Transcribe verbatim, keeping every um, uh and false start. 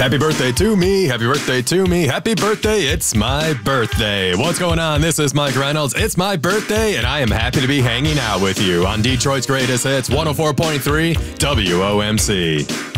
Happy birthday to me. Happy birthday to me. Happy birthday. It's my birthday. What's going on? This is Mike Reynolds. It's my birthday, and I am happy to be hanging out with you on Detroit's Greatest Hits, one oh four point three W O M C.